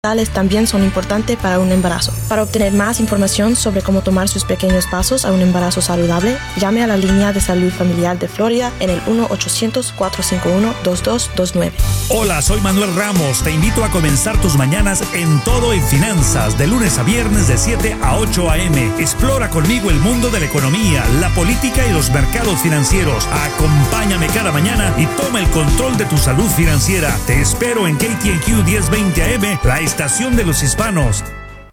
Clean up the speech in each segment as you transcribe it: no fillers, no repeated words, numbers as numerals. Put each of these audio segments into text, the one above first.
también son importantes para un embarazo. Para obtener más información sobre cómo tomar sus pequeños pasos a un embarazo saludable, llame a la línea de salud familiar de Florida en el 1-800-451-2229. Hola, soy Manuel Ramos. Te invito a comenzar tus mañanas en Todo en Finanzas, de lunes a viernes de 7 a 8 a.m. Explora conmigo el mundo de la economía, la política y los mercados financieros. Acompáñame cada mañana y toma el control de tu salud financiera. Te espero en KTNQ 1020 AM, la estación de los hispanos.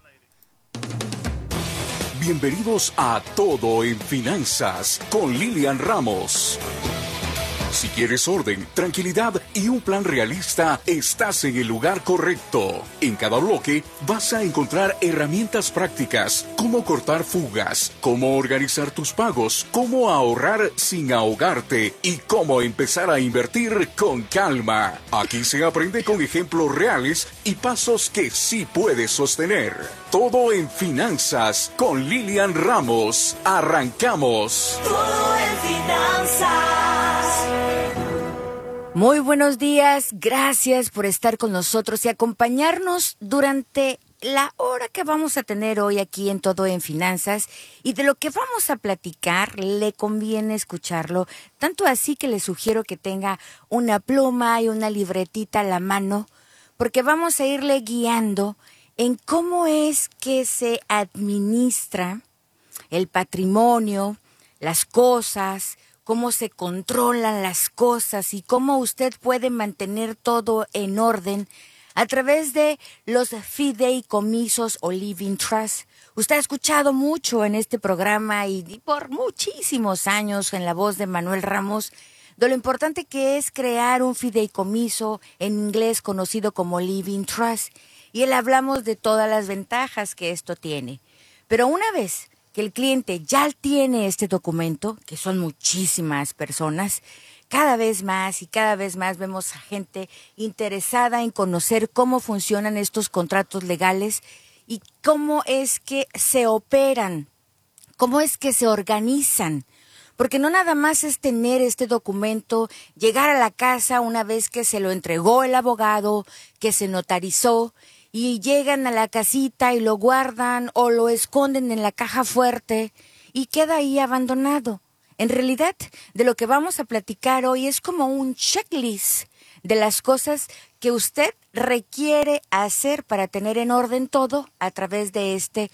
Bienvenidos a Todo en Finanzas con Lilian Ramos. Si quieres orden, tranquilidad y un plan realista, estás en el lugar correcto. En cada bloque vas a encontrar herramientas prácticas, cómo cortar fugas, cómo organizar tus pagos, cómo ahorrar sin ahogarte y cómo empezar a invertir con calma. Aquí se aprende con ejemplos reales y pasos que sí puedes sostener. Todo en Finanzas con Lilian Ramos. Arrancamos. Todo en Finanzas. Muy buenos días, gracias por estar con nosotros y acompañarnos durante la hora que vamos a tener hoy aquí en Todo en Finanzas. Y de lo que vamos a platicar le conviene escucharlo, tanto así que le sugiero que tenga una pluma y una libretita a la mano, porque vamos a irle guiando en cómo es que se administra el patrimonio, las cosas, cómo se controlan las cosas y cómo usted puede mantener todo en orden a través de los fideicomisos o living trust. Usted ha escuchado mucho en este programa y por muchísimos años en la voz de Manuel Ramos de lo importante que es crear un fideicomiso, en inglés conocido como living trust. Y hablamos de todas las ventajas que esto tiene. Pero una vez que el cliente ya tiene este documento, que son muchísimas personas, cada vez más vemos a gente interesada en conocer cómo funcionan estos contratos legales y cómo es que se operan, cómo es que se organizan. Porque no nada más es tener este documento, llegar a la casa una vez que se lo entregó el abogado, que se notarizó, y llegan a la casita y lo guardan o lo esconden en la caja fuerte y queda ahí abandonado. En realidad, de lo que vamos a platicar hoy es como un checklist de las cosas que usted requiere hacer para tener en orden todo a través de este